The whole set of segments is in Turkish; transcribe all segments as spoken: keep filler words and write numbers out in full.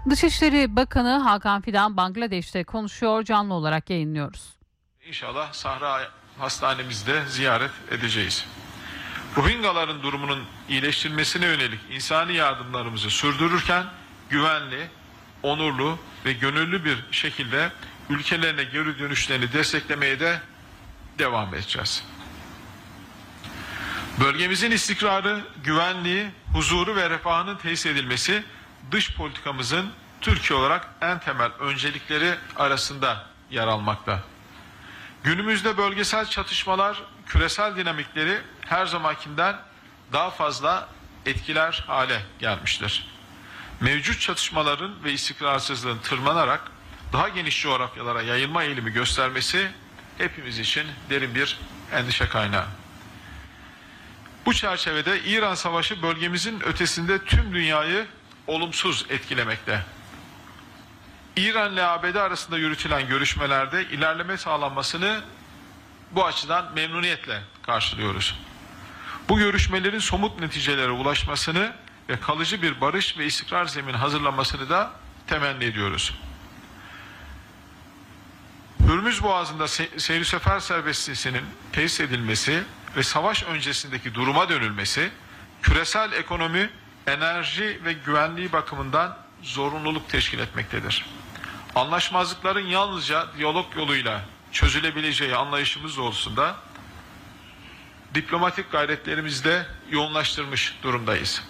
Dışişleri Bakanı Hakan Fidan Bangladeş'te konuşuyor, canlı olarak yayınlıyoruz. İnşallah Sahra Hastanemizde ziyaret edeceğiz. Rohingyaların durumunun iyileştirilmesine yönelik insani yardımlarımızı sürdürürken güvenli, onurlu ve gönüllü bir şekilde ülkelerine geri dönüşlerini desteklemeye de devam edeceğiz. Bölgemizin istikrarı, güvenliği, huzuru ve refahının tesis edilmesi dış politikamızın Türkiye olarak en temel öncelikleri arasında yer almakta. Günümüzde bölgesel çatışmalar, küresel dinamikleri her zamankinden daha fazla etkiler hale gelmiştir. Mevcut çatışmaların ve istikrarsızlığın tırmanarak daha geniş coğrafyalara yayılma eğilimi göstermesi hepimiz için derin bir endişe kaynağı. Bu çerçevede İran Savaşı bölgemizin ötesinde tüm dünyayı olumsuz etkilemekte. İran ile A B D arasında yürütülen görüşmelerde ilerleme sağlanmasını bu açıdan memnuniyetle karşılıyoruz. Bu görüşmelerin somut neticelere ulaşmasını ve kalıcı bir barış ve istikrar zemini hazırlanmasını da temenni ediyoruz. Hürmüz Boğazı'nda se seyir sefer serbestliğinin tesis edilmesi ve savaş öncesindeki duruma dönülmesi, küresel ekonomi, enerji ve güvenliği bakımından zorunluluk teşkil etmektedir. Anlaşmazlıkların yalnızca diyalog yoluyla çözülebileceği anlayışımız doğrultusunda diplomatik gayretlerimizi de yoğunlaştırmış durumdayız.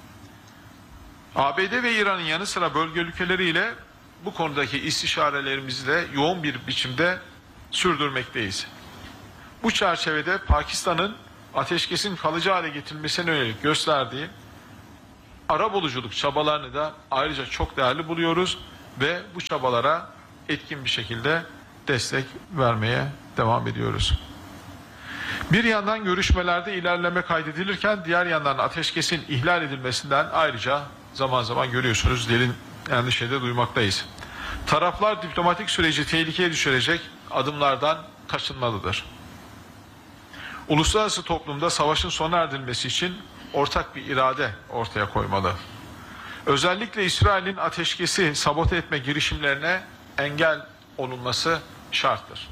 A B D ve İran'ın yanı sıra bölge ülkeleriyle bu konudaki istişarelerimizi de yoğun bir biçimde sürdürmekteyiz. Bu çerçevede Pakistan'ın ateşkesin kalıcı hale getirilmesine yönelik gösterdiği arabuluculuk çabalarını da ayrıca çok değerli buluyoruz ve bu çabalara etkin bir şekilde destek vermeye devam ediyoruz. Bir yandan görüşmelerde ilerleme kaydedilirken diğer yandan ateşkesin ihlal edilmesinden ayrıca zaman zaman görüyorsunuz derin endişede duymaktayız. Taraflar diplomatik süreci tehlikeye düşürecek adımlardan kaçınmalıdır. Uluslararası toplumda savaşın sona erdirilmesi için ortak bir irade ortaya koymalı. Özellikle İsrail'in ateşkesi sabote etme girişimlerine engel olunması şarttır.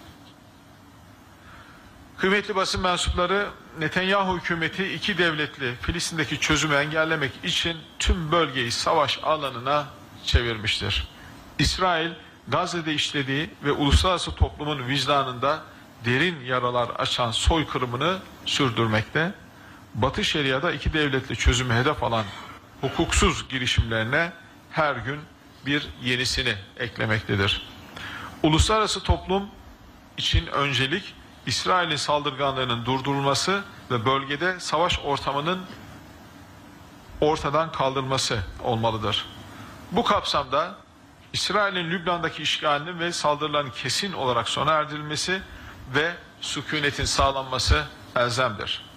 Kıymetli basın mensupları, Netanyahu hükümeti iki devletli Filistin'deki çözümü engellemek için tüm bölgeyi savaş alanına çevirmiştir. İsrail, Gazze'de işlediği ve uluslararası toplumun vicdanında derin yaralar açan soykırımını sürdürmekte. Batı Şeria'da iki devletli çözümü hedef alan hukuksuz girişimlerine her gün bir yenisini eklemektedir. Uluslararası toplum için öncelik İsrail'in saldırganlığının durdurulması ve bölgede savaş ortamının ortadan kaldırılması olmalıdır. Bu kapsamda İsrail'in Lübnan'daki işgalinin ve saldırıların kesin olarak sona erdirilmesi ve sükunetin sağlanması elzemdir.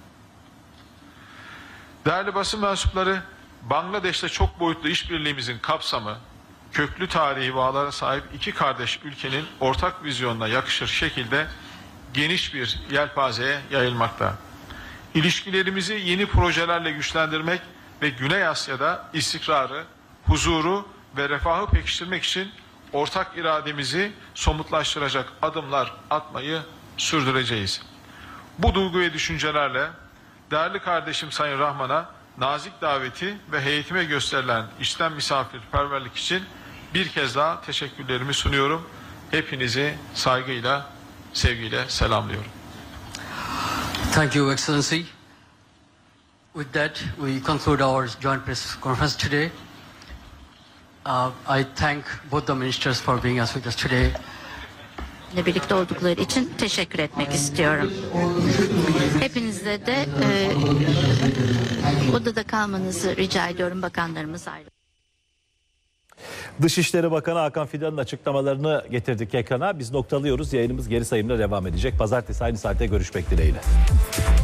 Değerli basın mensupları, Bangladeş'te çok boyutlu işbirliğimizin kapsamı, köklü tarihi bağlara sahip iki kardeş ülkenin ortak vizyonuna yakışır şekilde geniş bir yelpazeye yayılmakta. İlişkilerimizi yeni projelerle güçlendirmek ve Güney Asya'da istikrarı, huzuru ve refahı pekiştirmek için ortak irademizi somutlaştıracak adımlar atmayı sürdüreceğiz. Bu duygu ve düşüncelerle değerli kardeşim Sayın Rahman'a nazik daveti ve heyetime gösterilen içten misafirperverlik için bir kez daha teşekkürlerimi sunuyorum. Hepinizi saygıyla, sevgiyle selamlıyorum. Thank you, Excellency. With that, we conclude our joint press conference today. Uh, I thank both the ministers for being us with us today. ile birlikte oldukları için teşekkür etmek istiyorum. Hepinizle de e, odada kalmanızı rica ediyorum, bakanlarımız ayrı. Dışişleri Bakanı Hakan Fidan'ın açıklamalarını getirdik ekrana. Biz noktalıyoruz. Yayınımız geri sayımla devam edecek. Pazartesi aynı saatte görüşmek dileğiyle.